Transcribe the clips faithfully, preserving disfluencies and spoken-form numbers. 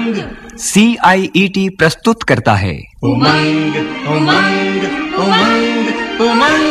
उमंग सी आई E T प्रस्तुत करता है उमंग उमंग उमंग उमंग।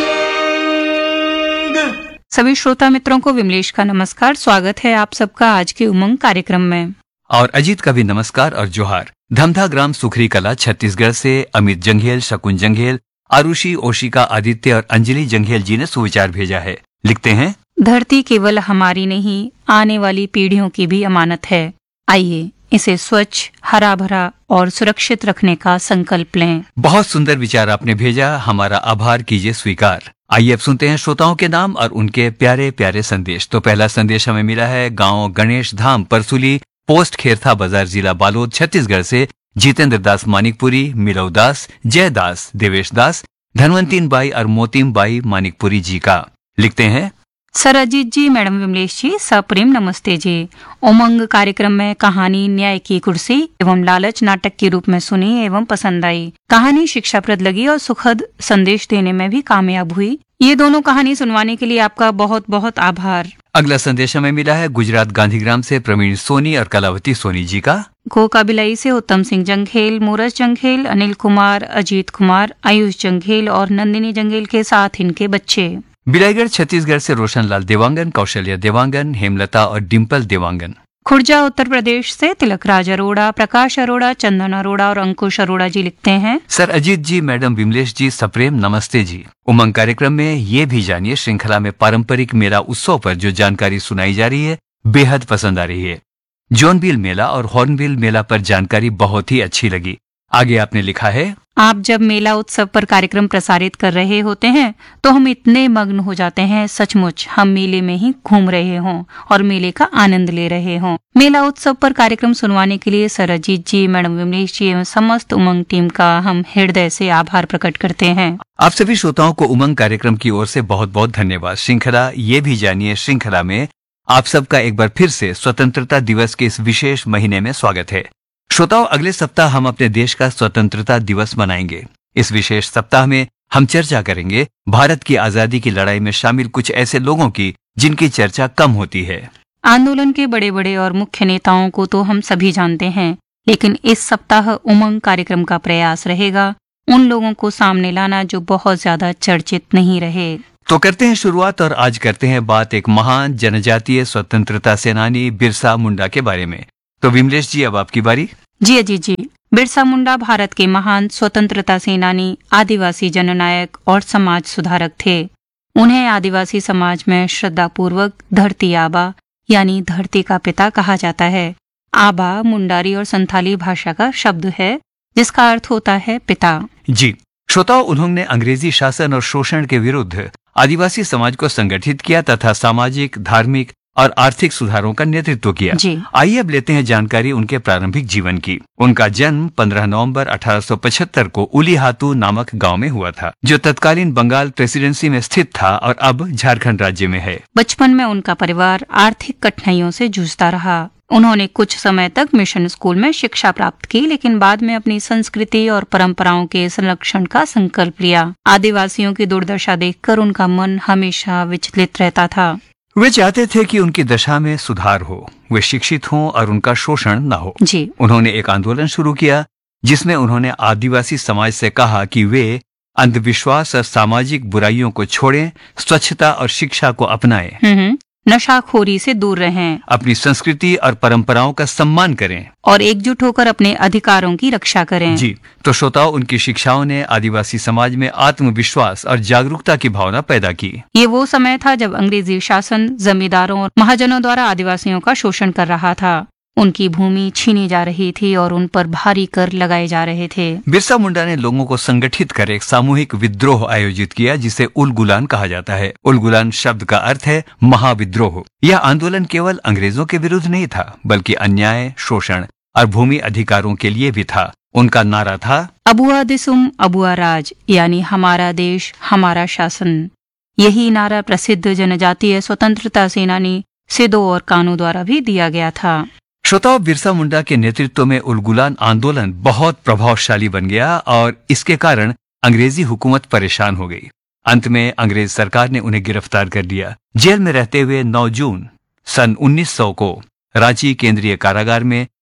सभी श्रोता मित्रों को विमलेश का नमस्कार। स्वागत है आप सबका आज के उमंग कार्यक्रम में। और अजीत का भी नमस्कार और जोहार। धमधा ग्राम सुखरी कला छत्तीसगढ़ से अमित जंघेल, शकुन जंघेल, आरुषि, ओशिका, आदित्य और अंजलि जंघेल जी ने सुविचार भेजा है। लिखते हैं, धरती केवल हमारी नहीं, आने वाली पीढ़ियों की भी अमानत है। आइए इसे स्वच्छ, हरा भरा और सुरक्षित रखने का संकल्प लें। बहुत सुंदर विचार आपने भेजा, हमारा आभार कीजिए स्वीकार। आइए अब सुनते हैं श्रोताओं के नाम और उनके प्यारे प्यारे संदेश। तो पहला संदेश हमें मिला है गांव गणेश धाम, परसुली, पोस्ट खेरथा बाजार, जिला बालोद, छत्तीसगढ़ से जितेंद्र दास मानिकपुरी, मिलव दास, जय दास, देवेश दास, धनवंतीन बाई और मोतीम बाई मानिकपुरी जी का। लिखते हैं, सर अजीत जी, मैडम विमलेश जी, सप्रेम नमस्ते जी। उमंग कार्यक्रम में कहानी न्याय की कुर्सी एवं लालच नाटक के रूप में सुनी एवं पसंद आई। कहानी शिक्षाप्रद लगी और सुखद संदेश देने में भी कामयाब हुई। ये दोनों कहानी सुनवाने के लिए आपका बहुत बहुत आभार। अगला संदेश हमें मिला है गुजरात गांधीग्राम से प्रवीण सोनी और कलावती सोनी जी का। गोकाबिलाई से उत्तम सिंह जंघेल, मूरज जंघेल, अनिल कुमार, अजीत कुमार, आयुष जंघेल और नंदिनी जंघेल के साथ इनके बच्चे। बिलाईगढ़ छत्तीसगढ़ से रोशनलाल देवांगन, कौशल्या देवांगन, हेमलता और डिम्पल देवांगन। खुर्जा उत्तर प्रदेश से तिलकराज अरोड़ा, प्रकाश अरोड़ा, चंदन अरोड़ा और अंकुश अरोड़ा जी लिखते हैं, सर अजीत जी, मैडम विमलेश जी, सप्रेम नमस्ते जी। उमंग कार्यक्रम में ये भी जानिए, श्रृंखला में पारंपरिक मेला उत्सव पर जो जानकारी सुनाई जा रही है बेहद पसंद आ रही है। जॉनबिल मेला और हॉर्नबिल मेला पर जानकारी बहुत ही अच्छी लगी। आगे आपने लिखा है, आप जब मेला उत्सव पर कार्यक्रम प्रसारित कर रहे होते हैं तो हम इतने मग्न हो जाते हैं, सचमुच हम मेले में ही घूम रहे हों और मेले का आनंद ले रहे हों। मेला उत्सव पर कार्यक्रम सुनवाने के लिए सर अजीत जी, मैडम विमलेश जी एवं समस्त उमंग टीम का हम हृदय से आभार प्रकट करते हैं। आप सभी श्रोताओं को उमंग कार्यक्रम की ओर से बहुत बहुत धन्यवाद। श्रृंखला ये भी जानिए, श्रृंखला में आप सबका एक बार फिर से स्वतंत्रता दिवस के इस विशेष महीने में स्वागत है। श्रोताओं, अगले सप्ताह हम अपने देश का स्वतंत्रता दिवस मनाएंगे। इस विशेष सप्ताह में हम चर्चा करेंगे भारत की आजादी की लड़ाई में शामिल कुछ ऐसे लोगों की जिनकी चर्चा कम होती है। आंदोलन के बड़े बड़े और मुख्य नेताओं को तो हम सभी जानते हैं, लेकिन इस सप्ताह उमंग कार्यक्रम का प्रयास रहेगा उन लोगों को सामने लाना जो बहुत ज्यादा चर्चित नहीं रहे। तो करते हैं शुरुआत और आज करते हैं बात एक महान जनजातीय स्वतंत्रता सेनानी बिरसा मुंडा के बारे में। तो विमलेश जी, अब आपकी बारी। जी अजीत जी, बिरसा मुंडा भारत के महान स्वतंत्रता सेनानी, आदिवासी जननायक और समाज सुधारक थे। उन्हें आदिवासी समाज में श्रद्धापूर्वक धरती आबा यानी धरती का पिता कहा जाता है। आबा मुंडारी और संथाली भाषा का शब्द है जिसका अर्थ होता है पिता। जी श्रोताओं, उन्होंने अंग्रेजी शासन और शोषण के विरुद्ध आदिवासी समाज को संगठित किया तथा सामाजिक, धार्मिक और आर्थिक सुधारों का नेतृत्व किया। आइए अब लेते हैं जानकारी उनके प्रारंभिक जीवन की। उनका जन्म पंद्रह नवंबर अठारह सौ पचहत्तर को उलीहातू नामक गांव में हुआ था, जो तत्कालीन बंगाल प्रेसिडेंसी में स्थित था और अब झारखंड राज्य में है। बचपन में उनका परिवार आर्थिक कठिनाइयों से जूझता रहा। उन्होंने कुछ समय तक मिशन स्कूल में शिक्षा प्राप्त की, लेकिन बाद में अपनी संस्कृति और परंपराओं के संरक्षण का संकल्प लिया। आदिवासियों की दुर्दशा देखकर उनका मन हमेशा विचलित रहता था। वे चाहते थे कि उनकी दशा में सुधार हो, वे शिक्षित हों और उनका शोषण न हो। जी। उन्होंने एक आंदोलन शुरू किया जिसमें उन्होंने आदिवासी समाज से कहा कि वे अंधविश्वास और सामाजिक बुराइयों को छोड़ें, स्वच्छता और शिक्षा को अपनाएं, नशाखोरी से दूर रहें, अपनी संस्कृति और परंपराओं का सम्मान करें और एकजुट होकर अपने अधिकारों की रक्षा करें। जी तो श्रोताओं, उनकी शिक्षाओं ने आदिवासी समाज में आत्मविश्वास और जागरूकता की भावना पैदा की। ये वो समय था जब अंग्रेजी शासन जमींदारों और महाजनों द्वारा आदिवासियों का शोषण कर रहा था। उनकी भूमि छीनी जा रही थी और उन पर भारी कर लगाए जा रहे थे। बिरसा मुंडा ने लोगों को संगठित कर एक सामूहिक विद्रोह आयोजित किया जिसे उलगुलान कहा जाता है। उलगुलान शब्द का अर्थ है महाविद्रोह। यह आंदोलन केवल अंग्रेजों के विरुद्ध नहीं था, बल्कि अन्याय, शोषण और भूमि अधिकारों के लिए भी था। उनका नारा था, अबुआ दिसुम अबुआ राज, यानी हमारा देश हमारा शासन। यही नारा प्रसिद्ध जनजातीय स्वतंत्रता सेनानी सिदो और कानू द्वारा भी दिया गया था। श्रोताओं, बिरसा मुंडा के नेतृत्व में उलगुलान आंदोलन बहुत प्रभावशाली बन गया और इसके कारण अंग्रेजी हुकूमत परेशान हो गई। अंत में अंग्रेज सरकार ने उन्हें गिरफ्तार कर लिया। जेल में रहते हुए नौ जून सन उन्नीस सौ को रांची केंद्रीय कारागार में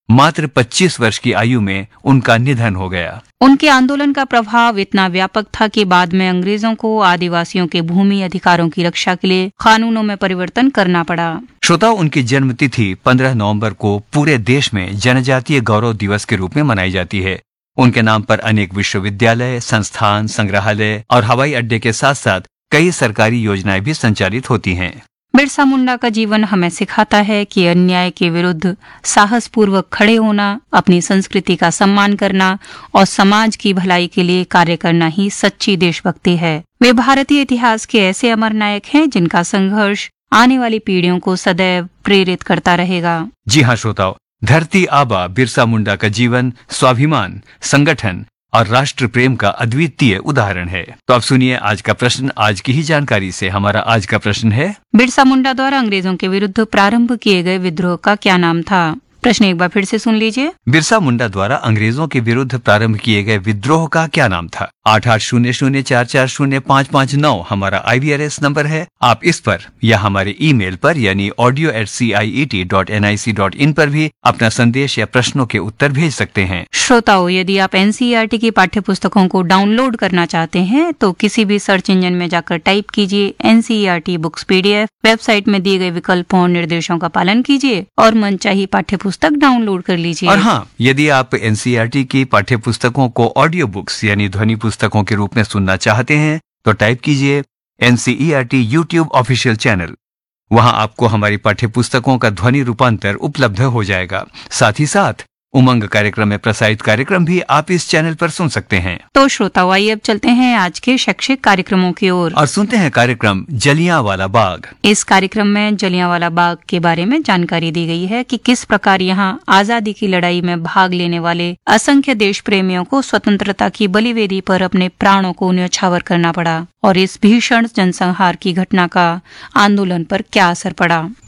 मात्र पच्चीस वर्ष की आयु में उनका निधन हो गया। उनके आंदोलन का प्रभाव इतना व्यापक था कि बाद में अंग्रेजों को आदिवासियों के भूमि अधिकारों की रक्षा के लिए कानूनों में परिवर्तन करना पड़ा। श्रोताओ, उनकी जन्मतिथि पंद्रह नवंबर को पूरे देश में जनजातीय गौरव दिवस के रूप में मनाई जाती है। उनके नाम पर अनेक विश्वविद्यालय, संस्थान, संग्रहालय और हवाई अड्डे के साथ साथ कई सरकारी योजनाएं भी संचालित होती हैं। बिरसा मुंडा का जीवन हमें सिखाता है कि अन्याय के विरुद्ध साहसपूर्वक खड़े होना, अपनी संस्कृति का सम्मान करना और समाज की भलाई के लिए कार्य करना ही सच्ची देशभक्ति है। वे भारतीय इतिहास के ऐसे अमर नायक हैं जिनका संघर्ष आने वाली पीढ़ियों को सदैव प्रेरित करता रहेगा। जी हाँ श्रोताओ, धरती आबा बिरसा मुंडा का जीवन स्वाभिमान, संगठन और राष्ट्र प्रेम का अद्वितीय उदाहरण है। तो अब सुनिए आज का प्रश्न आज की ही जानकारी से। हमारा आज का प्रश्न है, बिरसा मुंडा द्वारा अंग्रेजों के विरुद्ध प्रारंभ किए गए विद्रोह का क्या नाम था? प्रश्न एक बार फिर से सुन लीजिए। बिरसा मुंडा द्वारा अंग्रेजों के विरुद्ध प्रारंभ किए गए विद्रोह का क्या नाम था? आठ आठ शून्य शून्य चार चार शून्य पाँच पाँच नौ हमारा आई वी आर एस नंबर है। आप इस पर या हमारे ईमेल पर यानी audio eight C I E T dot N I C dot in पर भी अपना संदेश या प्रश्नों के उत्तर भेज सकते हैं। श्रोताओ, यदि आप N C E R T की पाठ्य पुस्तकों को डाउनलोड करना चाहते हैं तो किसी भी सर्च इंजन में जाकर टाइप कीजिए N C E R T books P D F. Website में दिए गए विकल्पों और निर्देशों का पालन कीजिए और मनचाही पाठ्य पुस्तक डाउनलोड कर लीजिए। और हाँ, यदि आप N C E R T की पाठ्य पुस्तकों को ऑडियो बुक्स यानी ध्वनि पुस्तकों के रूप में सुनना चाहते हैं तो टाइप कीजिए N C E R T YouTube official channel. वहां आपको हमारी पाठ्य पुस्तकों का ध्वनि रूपांतर उपलब्ध हो जाएगा। साथ ही साथ उमंग कार्यक्रम में प्रसारित कार्यक्रम भी आप इस चैनल पर सुन सकते हैं। तो श्रोताओ, आइए अब चलते हैं आज के शैक्षिक कार्यक्रमों की ओर और सुनते हैं कार्यक्रम जलियांवाला बाग। इस कार्यक्रम में जलियांवाला बाग के बारे में जानकारी दी गई है कि किस प्रकार यहाँ आजादी की लड़ाई में भाग लेने वाले असंख्य देश प्रेमियों को स्वतंत्रता की बलिवेदी पर अपने प्राणों को न्यौछावर करना पड़ा और इस भीषण जनसंहार की घटना का आंदोलन पर क्या असर पड़ा।